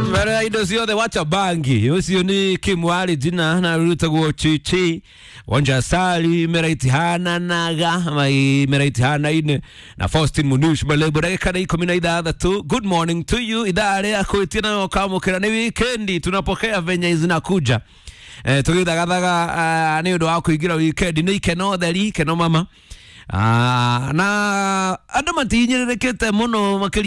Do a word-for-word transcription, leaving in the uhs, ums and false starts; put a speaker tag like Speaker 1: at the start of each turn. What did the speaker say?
Speaker 1: Mara indo ciothe wacha bangi ucio ni Kimwari jina na rutagwo chichi wanja sali meraitihana naga mai meraitihana ine na Faustin Munish balebora kana ikumi na ithathatũ. Good morning to you idare akwitina okamukira ni weekend tunapokea venye zinakuja eh tugithagathaga ni undu wa kuingira weekend ni ikeno theri ikeno mama ah na andu matinyerekete muno makiri